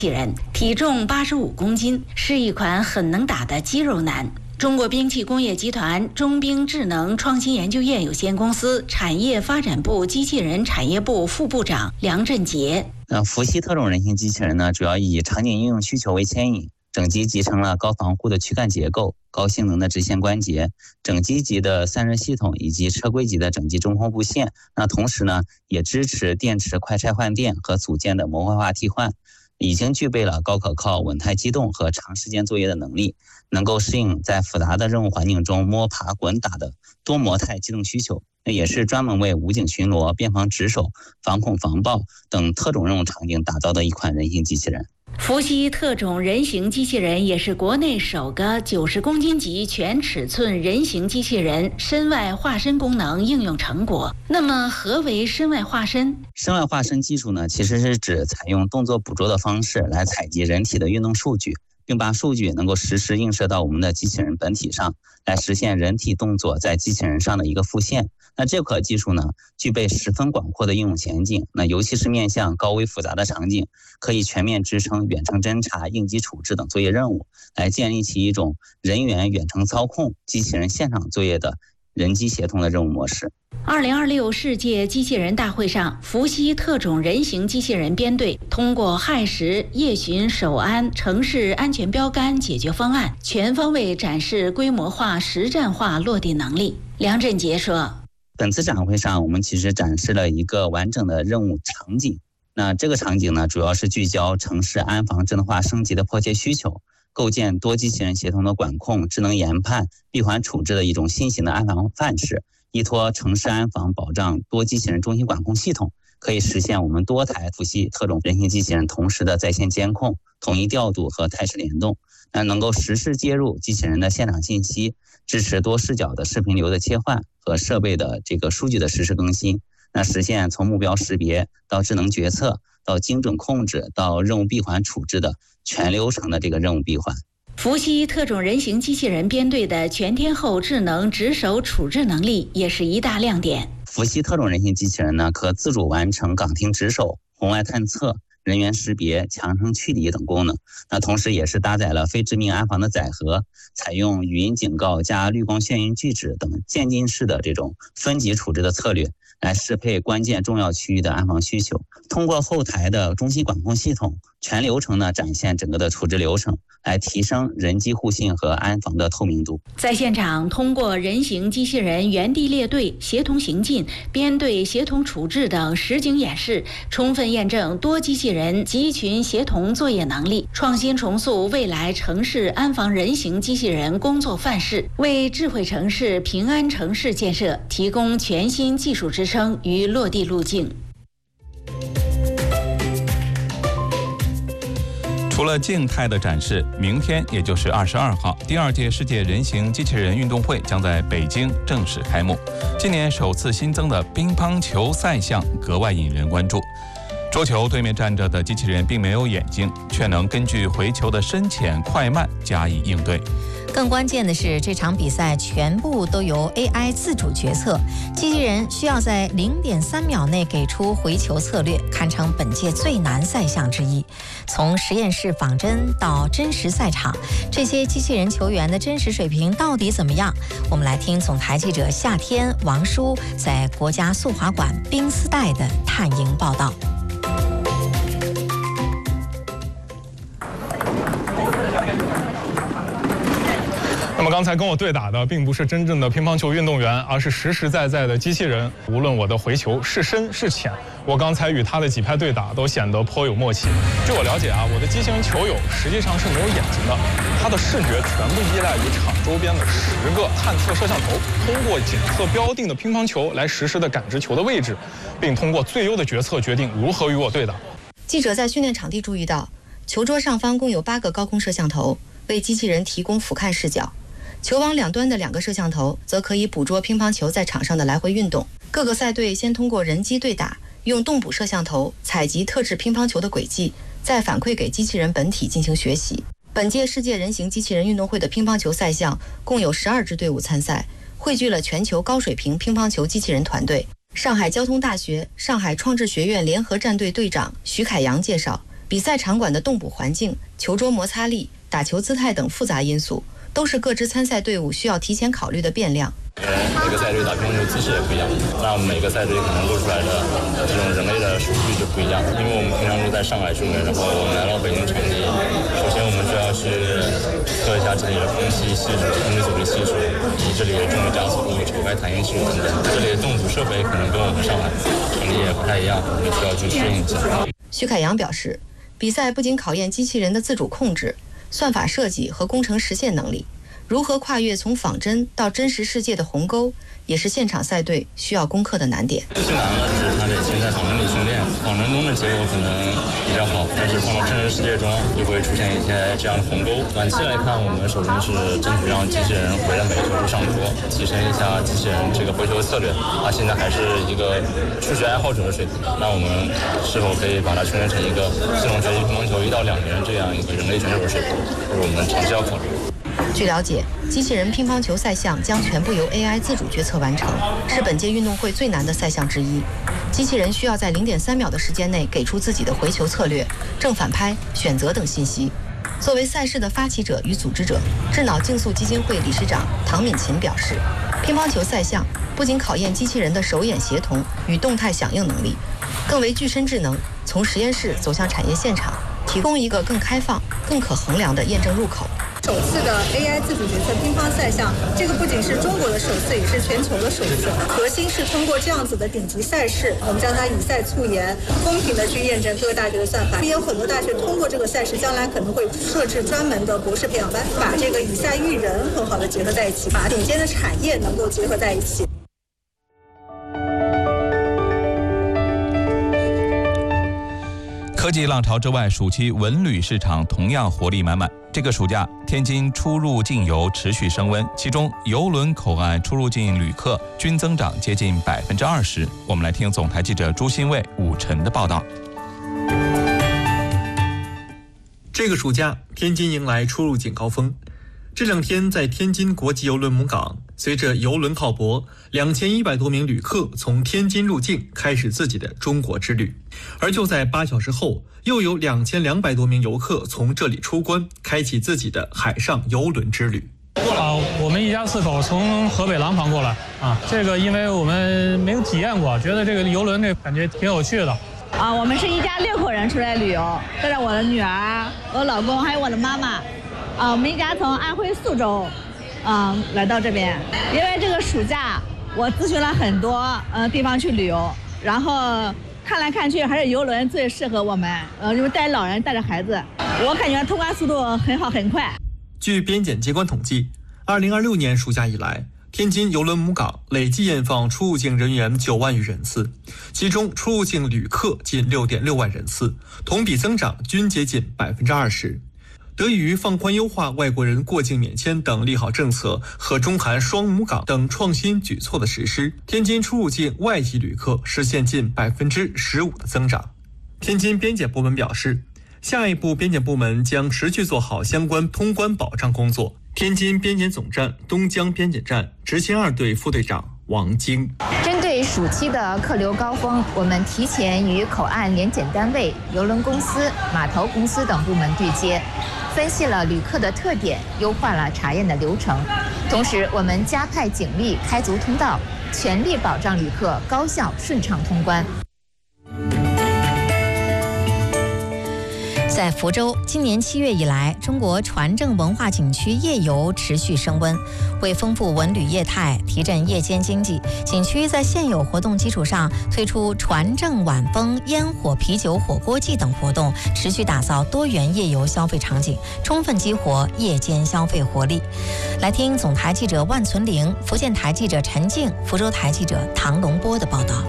机器人，体重85公斤，是一款很能打的肌肉男。中国兵器工业集团中兵智能创新研究院有限公司产业发展部机器人产业部副部长梁振杰。 伏羲特种人形机器人呢，主要以场景应用需求为牵引，整机集成了高防护的躯干结构、高性能的直线关节、整机级的散热系统以及车规级的整机中控部线。那同时呢，也支持电池快拆换电和组件的模块化替换。已经具备了高可靠、稳态机动和长时间作业的能力，能够适应在复杂的任务环境中摸爬滚打的多模态机动需求。那也是专门为武警巡逻、边防值守、防恐防爆等特种任务场景打造的一款人形机器人。 伏羲特种人形机器人也是国内首个90公斤级全尺寸人形机器人身外化身功能应用成果。那么何为身外化身？ 身外化身技术呢，其实是指采用动作捕捉的方式来采集人体的运动数据，并把数据能够实时映射到我们的机器人本体上，来实现人体动作在机器人上的一个复现。那这款技术呢，具备十分广阔的应用前景，那尤其是面向高危复杂的场景，可以全面支撑远程侦察、应急处置等作业任务，来建立起一种人员远程操控、机器人现场作业的人机协同的任务模式。 2026世界机器人大会上，伏羲特种人形机器人编队通过亥时、夜巡、守安、城市安全标杆解决方案，全方位展示规模化、实战化落地能力。梁振杰说， 本次展会上，我们其实展示了一个完整的任务场景。那这个场景呢，主要是聚焦城市安防智能化升级的迫切需求，构建多机器人协同的管控、智能研判、闭环处置的一种新型的安防范式，依托城市安防保障多机器人中心管控系统，可以实现我们多台伏羲特种人形机器人同时的在线监控、统一调度和态势联动，能够实时接入机器人的现场信息，支持多视角的视频流的切换和设备的这个数据的实时更新，那实现从目标识别到智能决策到精准控制到任务闭环处置的全流程的这个任务闭环。 伏羲特种人形机器人编队的全天候智能值守处置能力也是一大亮点。 伏羲特种人形机器人呢，可自主完成岗亭值守、红外探测、人员识别、强声驱离等功能。那同时也是搭载了非致命安防的载荷，采用语音警告加绿光眩晕拒止等渐进式的这种分级处置的策略，来适配关键重要区域的安防需求。通过后台的中心管控系统，全流程呢展现整个的处置流程，来提升人机互信和安防的透明度。 在现场，通过人形机器人原地列队、协同行进、编队协同处置等实景演示，充分验证多机器人集群协同作业能力，创新重塑未来城市安防人形机器人工作范式，为智慧城市、平安城市建设提供全新技术支撑与落地路径。 除了静态的展示，明天也就是22号，第2届世界人形机器人运动会将在北京正式开幕。今年首次新增的乒乓球赛项格外引人关注。桌球对面站着的机器人并没有眼睛，却能根据回球的深浅快慢加以应对。 更关键的是，这场比赛全部都由 AI 自主决策，机器人需要在0.3秒内给出回球策略，堪称本届最难赛项之一。从实验室仿真到真实赛场，这些机器人球员的真实水平到底怎么样？我们来听总台记者夏天、王舒在国家速滑馆冰丝带的探营报道。 那么刚才跟我对打的并不是真正的乒乓球运动员，而是实实在在的机器人。无论我的回球是深是浅，我刚才与他的几拍对打都显得颇有默契。据我了解啊，我的机器人球友实际上是没有眼睛的，他的视觉全部依赖于场周边的10个探测摄像头，通过检测标定的乒乓球来实时的感知球的位置，并通过最优的决策决定如何与我对打。 记者在训练场地注意到，球桌上方共有8个高空摄像头，为机器人提供俯瞰视角。球网两端的2个摄像头则可以捕捉乒乓球在场上的来回运动。各个赛队先通过人机对打，用动捕摄像头采集特制乒乓球的轨迹，再反馈给机器人本体进行学习。本届世界人形机器人运动会的乒乓球赛项共有12支队伍参赛，汇聚了全球高水平乒乓球机器人团队。上海交通大学上海创智学院联合战队队长徐凯阳介绍， 比赛场馆的动捕环境、球桌摩擦力、打球姿态等复杂因素，都是各支参赛队伍需要提前考虑的变量。 每个赛队打乒乓球姿势也不一样，那每个赛队可能露出来的这种人类的数据就不一样。因为我们平常都在上海训练，然后我们来到北京场地，首先我们需要去测一下这里的空气系数、空气阻力系数，以及这里的重力加速度、球拍弹性系数等等。这里的动捕设备可能跟我们上海场地也不太一样，我们需要去适应一下。 徐凯阳表示，比赛不仅考验机器人的自主控制、算法设计和工程实现能力，如何跨越从仿真到真实世界的鸿沟，也是现场赛队需要攻克的难点。 最难的是他得先在仿真里训练，仿真中的结果可能比较好，但是放到真实世界中就会出现一些这样的鸿沟。短期来看，我们首先是争取让机器人回来每个球上桌，提升一下机器人这个回球策略。他现在还是一个数学爱好者的水平，那我们是否可以把它训练成一个系统学习乒乓球1到2年这样一个人类选手的水平，这是我们长期要考虑。 据了解，机器人乒乓球赛项将全部由 AI 自主决策完成，是本届运动会最难的赛项之一。机器人需要在0.3秒的时间内给出自己的回球策略、正反拍、选择等信息。作为赛事的发起者与组织者，智脑竞速基金会理事长唐敏琴表示，乒乓球赛项不仅考验机器人的手眼协同与动态响应能力，更为具身智能从实验室走向产业现场提供一个更开放、更可衡量的验证入口。 首次的 AI 自主决策乒乓赛项，这个不仅是中国的首次，也是全球的首次。核心是通过这样子的顶级赛事，我们将它以赛促研，公平的去验证各个大学的算法。也有很多大学通过这个赛事，将来可能会设置专门的博士培养班，把这个以赛育人很好的结合在一起，把顶尖的产业能够结合在一起。 科技浪潮之外，暑期文旅市场同样活力满满。这个暑假，天津出入境游持续升温，其中邮轮口岸出入境旅客均增长接近20%。我们来听总台记者朱新卫、武晨的报道。 这个暑假，天津迎来出入境高峰。这2天在天津国际邮轮母港，随着邮轮靠泊，2100多名旅客从天津入境，开始自己的中国之旅。而就在8小时后，又有2200多名游客从这里出关，开启自己的海上邮轮之旅。 我们一家4口从河北廊坊过来这个因为我们没有体验过，觉得这个邮轮这感觉挺有趣的。 我们是一家6口人出来旅游，带着我的女儿、我老公还有我的妈妈。我们一家从安徽宿州，来到这边，因为这个暑假我咨询了很多地方去旅游，然后看来看去还是邮轮最适合我们，因为带老人带着孩子，我感觉通关速度很好很快。 据边检机关统计，2026年暑假以来，天津邮轮母港累计验放出入境人员9万余人次，其中出入境旅客近6.6万人次，同比增长均接近20%。得益于放宽优化外国人过境免签等利好政策和中韩双母港等创新举措的实施，天津出入境外籍旅客实现近15%的增长。天津边检部门表示，下一步边检部门将持续做好相关通关保障工作。天津边检总站东江边检站执勤2队副队长王晶： 针对暑期的客流高峰，我们提前与口岸联检单位、邮轮公司、码头公司等部门对接，分析了旅客的特点，优化了查验的流程。同时，我们加派警力开足通道，全力保障旅客高效顺畅通关。 在福州，今年7月以来，中国船政文化景区夜游持续升温。为丰富文旅业态，提振夜间经济，景区在现有活动基础上推出船政晚风、烟火、啤酒、火锅季等活动，持续打造多元夜游消费场景，充分激活夜间消费活力。来听总台记者万存玲、福建台记者陈静、福州台记者唐龙波的报道。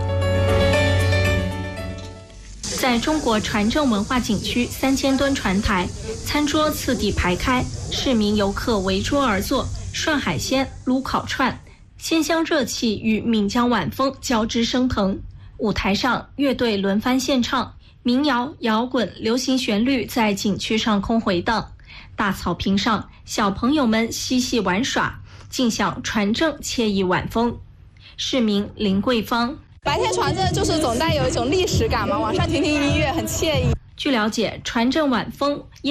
在中国船政文化景区3000吨船台，餐桌次第排开，市民游客围桌而坐，涮海鲜、撸烤串，鲜香热气与闽江晚风交织升腾。舞台上，乐队轮番献唱，民谣、摇滚、流行旋律在景区上空回荡。大草坪上，小朋友们嬉戏玩耍，尽享船政惬意晚风。市民林桂芳： 白天船政就是总带有一种历史感嘛，晚上听听音乐很惬意。 据了解，船正晚风